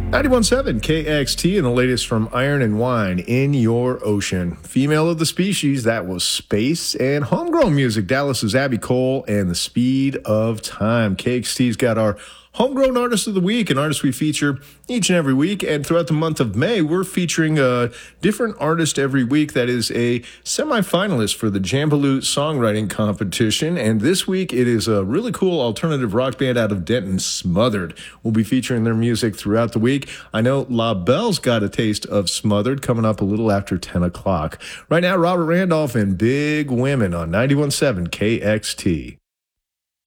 91.7 KXT and the latest from Iron and Wine in Your Ocean. Female of the Species, that was Space. And homegrown music, Dallas's Abby Cole and The Speed of Time. KXT's got our Homegrown Artist of the Week, an artist we feature each and every week. And throughout the month of May, we're featuring a different artist every week that is a semifinalist for the Jambaloo Songwriting Competition. And this week, it is a really cool alternative rock band out of Denton, Smothered. We'll be featuring their music throughout the week. I know La Belle's got a taste of Smothered coming up a little after 10 o'clock. Right now, Robert Randolph and Big Women on 91.7 KXT.